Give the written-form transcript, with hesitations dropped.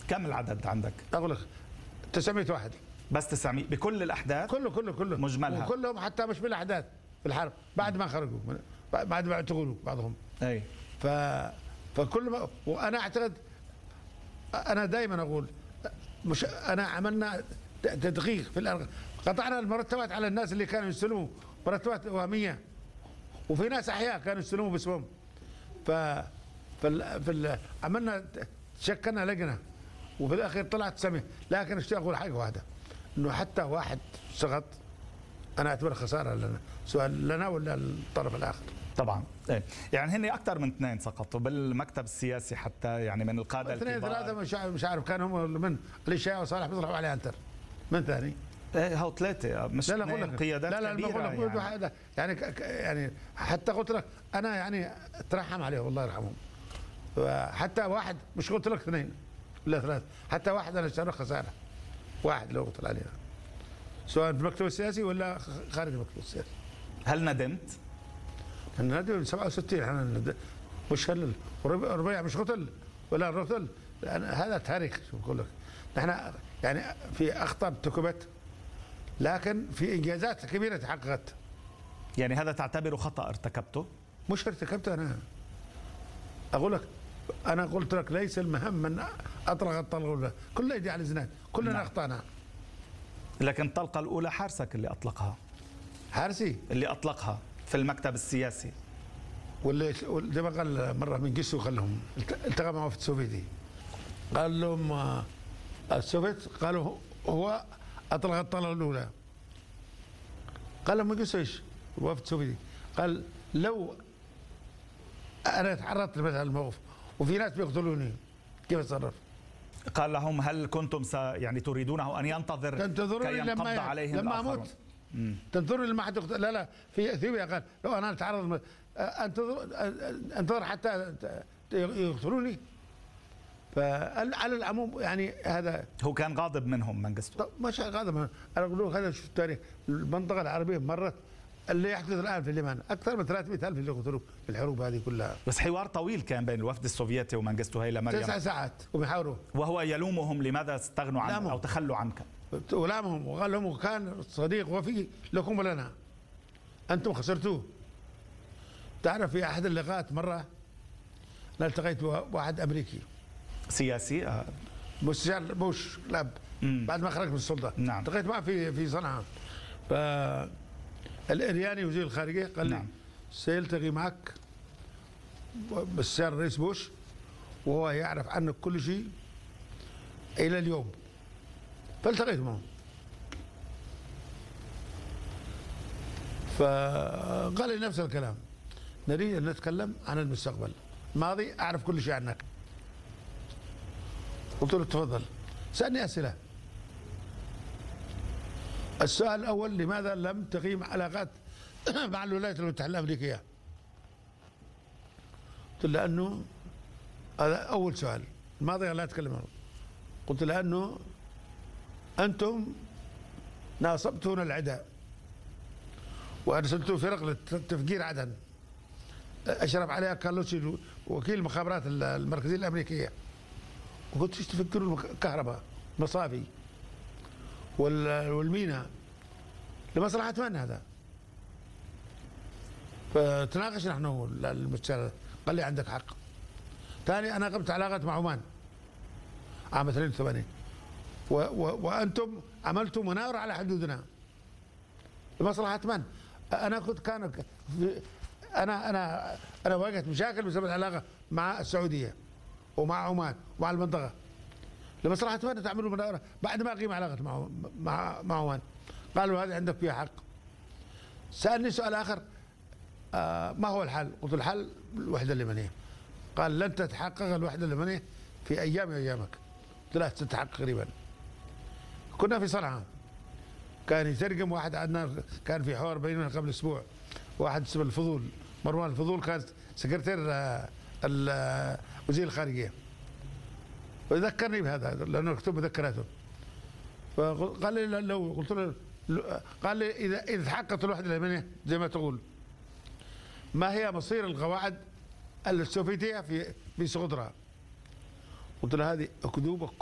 كم العدد عندك؟ اقول لك 900 واحد بس 900 بكل الاحداث؟ كله مجملها وكلهم حتى مش بالاحداث في الحرب بعد ما خرجوا بعد ما اعتقلوا بعضهم. اي فكل ما وانا اعتقد انا دائما اقول مش انا عملنا تدقيق في الارقام، قطعنا المرتبات على الناس اللي كانوا يستلموا مرتبات وهميه، وفي ناس احياء كانوا يستلموا باسمهم. عملنا شكلنا لجنه وفي الاخير طلعت سميه، لكن اشتغل اقول حاجه واحده انه حتى واحد سقط انا اعتبر خساره لنا، سواء لنا ولا الطرف الاخر. طبعا ايه، يعني هن اكثر من اثنين سقطوا بالمكتب السياسي حتى، يعني من القاده اثنين الكبار. ثلاثه مش عارف كان هم من علي شاي وصالح بيطلعوا عليه انتر. من ثاني؟ ايه هو ثلاثه مش لا اثنين قيادات كبيره يعني حتى قلت لك انا يعني اترحم عليه الله يرحمهم. حتى واحد مش قلت لك اثنين ولا ثلاثه، حتى واحد انا اشترى خساره. واحد لو قلت عليه سواء في المكتب السياسي ولا خارج المكتب السياسي. هل ندمت؟ الندم 67 احنا مش ربيع مش قتل ولا رتل، هذا تاريخ. شوف بقول لك نحن يعني في اخطاء ارتكبت لكن في انجازات كبيره تحققت. يعني هذا تعتبره خطأ ارتكبته؟ مش ارتكبته انا. اقول لك انا قلت لك ليس المهم من اطلق الطلقه الاولى، كلنا يدي على الزناد، كلنا نعم. اخطانا. لكن الطلقه الاولى حارسك اللي اطلقها. حارسي اللي اطلقها في المكتب السياسي. واللي زي ما قال مره من قسوا خلهم التقى مع وفد سوفيتي، قال لهم السوفيت قالوا هو اطلق الطلقه الاولى. قال لهم من قسوا ايش؟ وفد سوفيتي قال لو انا تعرضت لمثل الموقف وفي ناس بيقتلوني كيف اتصرف؟ قال لهم هل كنتم يعني تريدونه ان ينتظر كي ينقض عليهم لما اموت؟ تنتظروا لما حد يقتل؟ لا في اثيوبيا قال لو انا اتعرض انتظر حتى يقتلوني. فعلى العموم يعني هذا هو كان غاضب منهم منجستو. مش غاضب، انا اقول لك هذا شوف التاريخ، المنطقه العربيه مرت اللي يحدث الان في اليمن اكثر من 300,000 اللي قتلوا في الحروب هذه كلها. بس حوار طويل كان بين الوفد السوفيتي ومنجستو هيلا مريم 9 ساعات وبيحاوروا، وهو يلومهم لماذا استغنوا عنه او تخلوا عنك. ولامهم وقال لهم كان صديق وفي لكم ولنا، انتم خسرتوه. تعرف في احد اللقاءات مره انا التقيت بواحد امريكي سياسي مستشار بوش الاب بعد ما خرج من السلطه. نعم. التقيت معه في صنعاء. الارياني وزير الخارجيه قال لي سيلتقي معك مستشار الرئيس بوش وهو يعرف عنك كل شيء الى اليوم. فالتقيت معه فقال لي نفس الكلام، نريد ان نتكلم عن المستقبل، الماضي اعرف كل شيء عنك. قلت له تفضل سألني اسئله. السؤال الاول لماذا لم تقيم علاقات مع الولايات المتحده الامريكيه؟ قلت له لانه هذا اول سؤال، الماضي لا اتكلم عنه. قلت لانه انتم ناصبتون العداء وارسلتوا فرق لتفجير عدن اشرف عليها كارلوتشي وكيل المخابرات المركزيه الامريكيه، وقلت ايش تفكروا الكهرباء مصافي والميناء لمصلحه من هذا؟ فتناقش نحن المستشار قال لي عندك حق. ثاني انا قمت علاقات مع عمان عام 82 وانتم عملتوا مناوره على حدودنا لمصلحه من؟ انا كنت انا واجهت مشاكل بسبب العلاقه مع السعوديه ومع عمان ومع المنطقه. لمصلحه من تعملوا مناوره بعد ما اقيم علاقه مع عمان؟ قالوا هذه عندك فيها حق. سالني سؤال اخر ما هو الحل؟ قلت الحل الوحده اليمنيه. قال لن تتحقق الوحده اليمنيه في ايامك. قلت لا تتحقق قريبا. كنا في صنعاء كان يترجم واحد عندنا، كان في حوار بيننا قبل اسبوع، واحد اسمه الفضول مروان الفضول كان سكرتير وزير الخارجيه، وذكرني بهذا لانه مكتوب مذكراته. فقال لي لو قلت له قال لي اذا تحققت الوحده اليمنيه زي ما تقول ما هي مصير القواعد السوفيتيه في سقطرى؟ قلت له هذه اكذوبه